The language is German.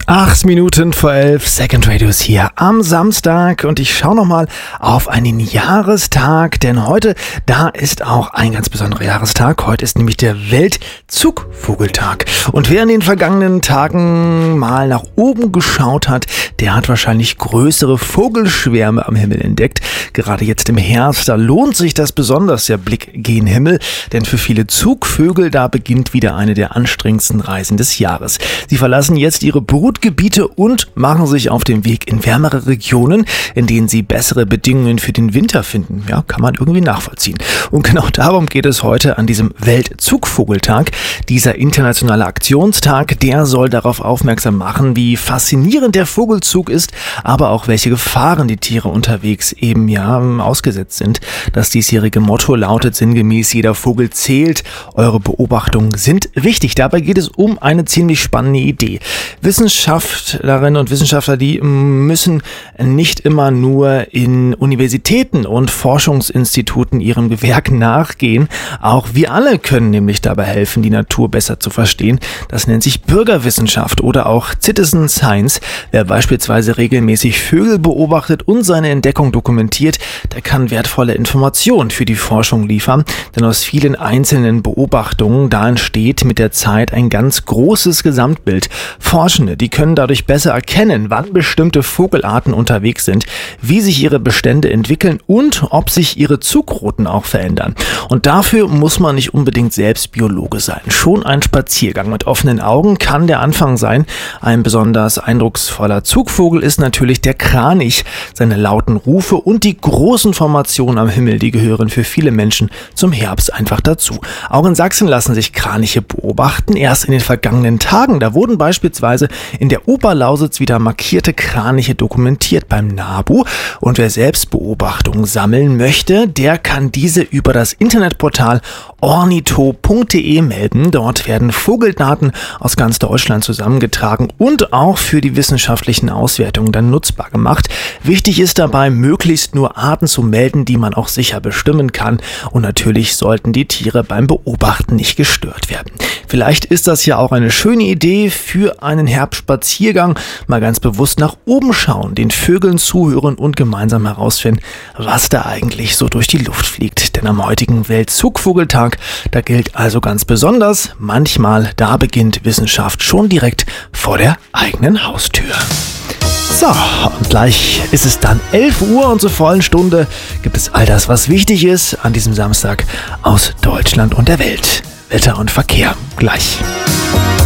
8 Minuten vor 11, Second Radius hier am Samstag und ich schaue nochmal auf einen Jahrestag, denn heute, da ist auch ein ganz besonderer Jahrestag. Heute ist nämlich der Weltzugvogeltag und wer in den vergangenen Tagen mal nach oben geschaut hat, der hat wahrscheinlich größere Vogelschwärme am Himmel entdeckt. Gerade jetzt im Herbst, da lohnt sich das besonders, der Blick gen Himmel, denn für viele Zugvögel, da beginnt wieder eine der anstrengendsten Reisen des Jahres. Sie verlassen jetzt ihre Brutgebiete und machen sich auf den Weg in wärmere Regionen, in denen sie bessere Bedingungen für den Winter finden. Ja, kann man irgendwie nachvollziehen. Und genau darum geht es heute an diesem Weltzugvogeltag. Dieser internationale Aktionstag, der soll darauf aufmerksam machen, wie faszinierend der Vogelzug ist, aber auch welche Gefahren die Tiere unterwegs eben ausgesetzt sind. Das diesjährige Motto lautet sinngemäß: Jeder Vogel zählt. Eure Beobachtungen sind wichtig. Dabei geht es um eine ziemlich spannende Idee. Wissenschaftlerinnen und Wissenschaftler, die müssen nicht immer nur in Universitäten und Forschungsinstituten ihrem Gewerk nachgehen. Auch wir alle können nämlich dabei helfen, die Natur besser zu verstehen. Das nennt sich Bürgerwissenschaft oder auch Citizen Science. Wer beispielsweise regelmäßig Vögel beobachtet und seine Entdeckung dokumentiert, der kann wertvolle Informationen für die Forschung liefern. Denn aus vielen einzelnen Beobachtungen, da entsteht mit der Zeit ein ganz großes Gesamtbild. Forschende, die können dadurch besser erkennen, wann bestimmte Vogelarten unterwegs sind, wie sich ihre Bestände entwickeln und ob sich ihre Zugrouten auch verändern. Und dafür muss man nicht unbedingt selbst Biologe sein. Schon ein Spaziergang mit offenen Augen kann der Anfang sein. Ein besonders eindrucksvoller Zugvogel ist natürlich der Kranich. Seine lauten Rufe und die großen Formationen am Himmel, die gehören für viele Menschen zum Herbst einfach dazu. Auch in Sachsen lassen sich Kraniche beobachten. Erst in den vergangenen Tagen, da wurden beispielsweise in der Oberlausitz wieder markierte Kraniche dokumentiert beim NABU. Und wer selbst Beobachtungen sammeln möchte, der kann diese über das Internetportal ornitho.de melden. Dort werden Vogeldaten aus ganz Deutschland zusammengetragen und auch für die wissenschaftlichen Auswertungen dann nutzbar gemacht. Wichtig ist dabei, möglichst nur Arten zu melden, die man auch sicher bestimmen kann. Und natürlich sollten die Tiere beim Beobachten nicht gestört werden. Vielleicht ist das ja auch eine schöne Idee für einen Herbstspaziergang. Mal ganz bewusst nach oben schauen, den Vögeln zuhören und gemeinsam herausfinden, was da eigentlich so durch die Luft fliegt. Denn am heutigen Weltzugvogeltag, da gilt also ganz besonders, manchmal, da beginnt Wissenschaft schon direkt vor der eigenen Haustür. So, und gleich ist es dann 11 Uhr und zur vollen Stunde gibt es all das, was wichtig ist an diesem Samstag aus Deutschland und der Welt. Wetter und Verkehr gleich.